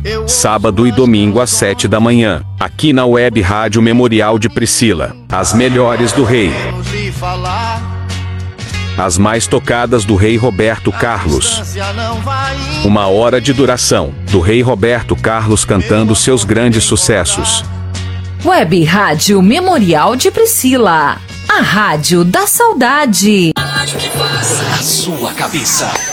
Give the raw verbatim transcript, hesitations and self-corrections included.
Sábado e domingo às sete da manhã, aqui na Web Rádio Memorial de Priscila. As melhores do rei. As mais tocadas do rei Roberto Carlos. Uma hora de duração, do rei Roberto Carlos cantando seus grandes sucessos. Web Rádio Memorial de Priscila. A rádio da saudade. A rádio que faz a sua cabeça.